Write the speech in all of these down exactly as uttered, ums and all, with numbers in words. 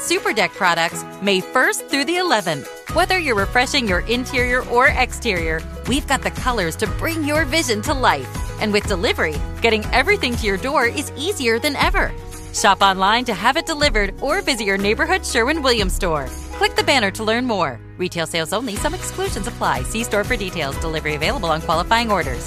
Super Deck products May first through the eleventh. Whether you're refreshing your interior or exterior, we've got the colors to bring your vision to life. And with delivery, getting everything to your door is easier than ever. Shop online to have it delivered or visit your neighborhood Sherwin-Williams store. Click the banner to learn more. Retail sales only. Some exclusions apply. See store for details. Delivery available on qualifying orders.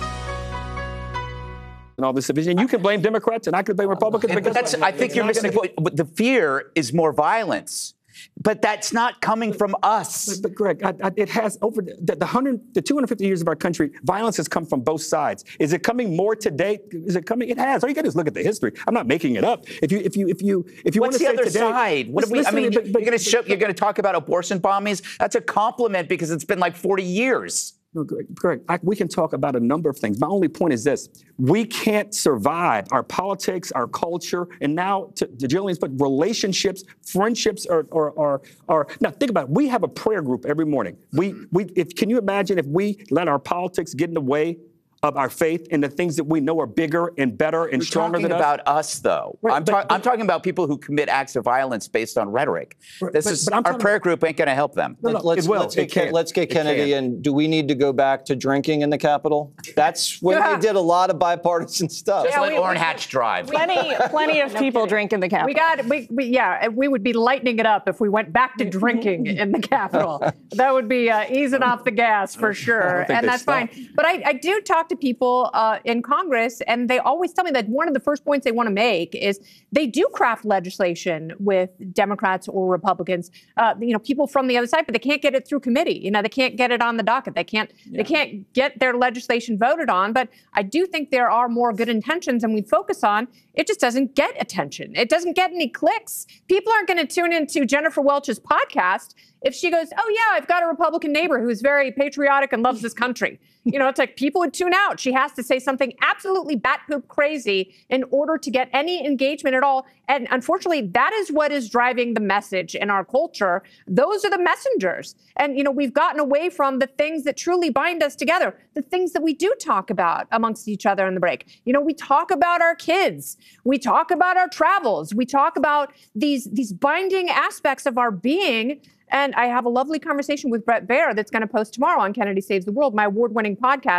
And all this division. You can blame Democrats and I could blame Republicans. But that's, I think you're missing the point. The fear is more violence. But that's not coming from us. But, but Greg, I, I, it has over the, the, one hundred, the two hundred fifty years of our country, violence has come from both sides. Is it coming more today? Is it coming? It has. All you got to do is look at the history. I'm not making it up. If you, if you, if you, if you want What's to the say other today, side? What do we? I mean, but, but, you're going to show, you're going to talk about abortion bombings. That's a compliment because it's been like forty years. No, Greg, Greg I, we can talk about a number of things. My only point is this. We can't survive our politics, our culture, and now, to, to Jillian's point, relationships, friendships are, are, are, are... Now, think about it. We have a prayer group every morning. We, we, if, can you imagine if we let our politics get in the way of our faith and the things that we know are bigger and better and You're stronger than us? talking about us, though. Right, I'm, but, ta- but, I'm talking about people who commit acts of violence based on rhetoric. Right, this but, is but I'm our prayer about, group ain't going to help them. No, no, let's, it will. let's get, It can. let's get It Kennedy can. in. Do we need to go back to drinking in the Capitol? That's when Yeah. we did a lot of bipartisan stuff. Just Yeah, let we- Orrin we- Hatch drive. Plenty, plenty of No people kidding. drink in the Capitol. We got, we, we, yeah, we would be lightening it up if we went back to drinking in the Capitol. That would be uh, easing off the gas for sure, think and they that's stopped. fine. But I, I do talk to people uh, in Congress, and they always tell me that one of the first points they want to make is they do craft legislation with Democrats or Republicans, uh, you know, people from the other side, but they can't get it through committee. You know, they can't get it on the docket. They can't, Yeah. they can't get their legislation voted on. But I do think there are more good intentions, and we focus on it. Just doesn't get attention. It doesn't get any clicks. People aren't going to tune into Jennifer Welch's podcast if she goes, oh, yeah, I've got a Republican neighbor who's very patriotic and loves this country. You know, it's like people would tune out. She has to say something absolutely bat poop crazy in order to get any engagement at all. And unfortunately, that is what is driving the message in our culture. Those are the messengers. And, you know, we've gotten away from the things that truly bind us together, the things that we do talk about amongst each other in the break. You know, we talk about our kids. We talk about our travels. We talk about these, these binding aspects of our being. And I have a lovely conversation with Bret Baier that's going to post tomorrow on Kennedy Saves the World, my award-winning podcast.